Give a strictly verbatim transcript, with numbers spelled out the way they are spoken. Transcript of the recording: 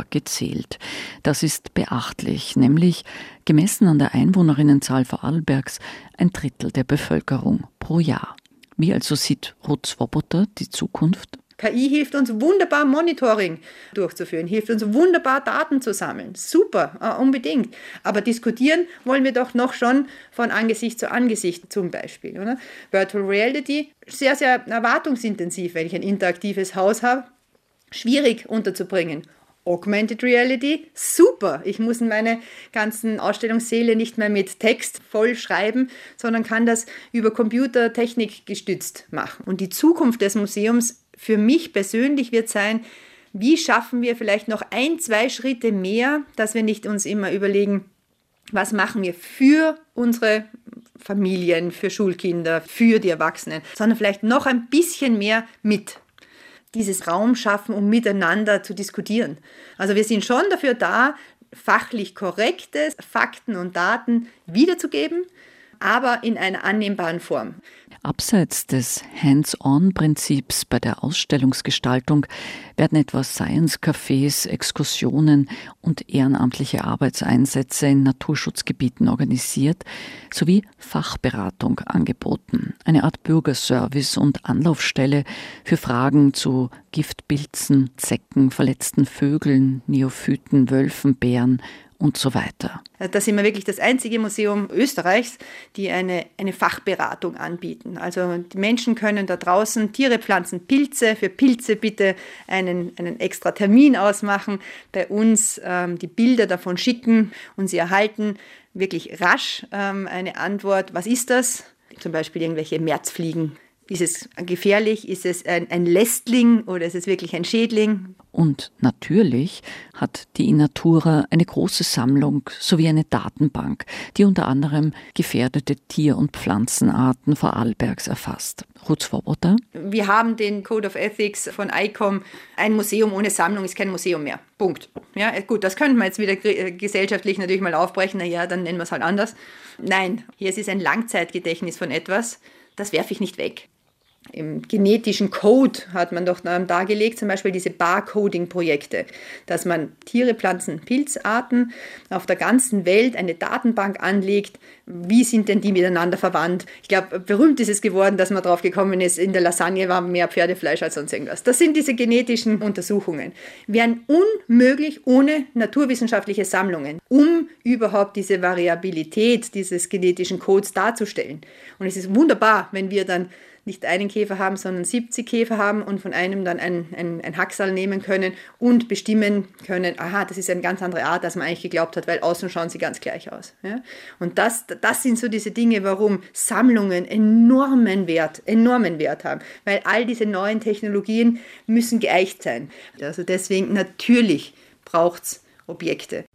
gezählt. Das ist beachtlich, nämlich gemessen an der Einwohnerinnenzahl Vorarlbergs ein Drittel der Bevölkerung pro Jahr. Wie also sieht Ruth Swoboda die Zukunft? K I hilft uns wunderbar, Monitoring durchzuführen, hilft uns wunderbar, Daten zu sammeln. Super, äh, unbedingt. Aber diskutieren wollen wir doch noch schon von Angesicht zu Angesicht zum Beispiel. Oder? Virtual Reality, sehr, sehr erwartungsintensiv, wenn ich ein interaktives Haus habe, schwierig unterzubringen. Augmented Reality, super. Ich muss meine ganzen Ausstellungssäle nicht mehr mit Text voll schreiben, sondern kann das über Computertechnik gestützt machen. Und die Zukunft des Museums für mich persönlich wird sein, wie schaffen wir vielleicht noch ein, zwei Schritte mehr, dass wir nicht uns immer überlegen, was machen wir für unsere Familien, für Schulkinder, für die Erwachsenen, sondern vielleicht noch ein bisschen mehr mit. Dieses Raum schaffen, um miteinander zu diskutieren. Also wir sind schon dafür da, fachlich korrekte Fakten und Daten wiederzugeben, aber in einer annehmbaren Form. Abseits des Hands-on-Prinzips bei der Ausstellungsgestaltung werden etwa Science-Cafés, Exkursionen und ehrenamtliche Arbeitseinsätze in Naturschutzgebieten organisiert, sowie Fachberatung angeboten. Eine Art Bürgerservice und Anlaufstelle für Fragen zu Giftpilzen, Zecken, verletzten Vögeln, Neophyten, Wölfen, Bären und so weiter. Da sind wir wirklich das einzige Museum Österreichs, die eine, eine Fachberatung anbieten. Also die Menschen können da draußen Tiere, Pflanzen, Pilze, für Pilze bitte einen, einen extra Termin ausmachen, bei uns ähm, die Bilder davon schicken und sie erhalten wirklich rasch ähm, eine Antwort, was ist das? Zum Beispiel irgendwelche Märzfliegen. Ist es gefährlich? Ist es ein, ein Lästling oder ist es wirklich ein Schädling? Und natürlich hat die Innatura eine große Sammlung sowie eine Datenbank, die unter anderem gefährdete Tier- und Pflanzenarten Vorarlbergs erfasst. Ruth Swoboda? Wir haben den Code of Ethics von I C O M. Ein Museum ohne Sammlung ist kein Museum mehr. Punkt. Ja, gut, das könnten wir jetzt wieder gesellschaftlich natürlich mal aufbrechen. Na ja, dann nennen wir es halt anders. Nein, hier ist ein Langzeitgedächtnis von etwas. Das werfe ich nicht weg. Im genetischen Code hat man doch dargelegt, zum Beispiel diese Barcoding-Projekte, dass man Tiere, Pflanzen, Pilzarten auf der ganzen Welt eine Datenbank anlegt. Wie sind denn die miteinander verwandt? Ich glaube, berühmt ist es geworden, dass man drauf gekommen ist, in der Lasagne war mehr Pferdefleisch als sonst irgendwas. Das sind diese genetischen Untersuchungen. Wären unmöglich ohne naturwissenschaftliche Sammlungen, um überhaupt diese Variabilität dieses genetischen Codes darzustellen. Und es ist wunderbar, wenn wir dann nicht einen Käfer haben, sondern siebzig Käfer haben und von einem dann ein, ein, ein Hacksal nehmen können und bestimmen können, aha, das ist eine ganz andere Art, als man eigentlich geglaubt hat, weil außen schauen sie ganz gleich aus. Ja? Und das, das sind so diese Dinge, warum Sammlungen enormen Wert, enormen Wert haben, weil all diese neuen Technologien müssen geeicht sein. Also deswegen natürlich braucht es Objekte.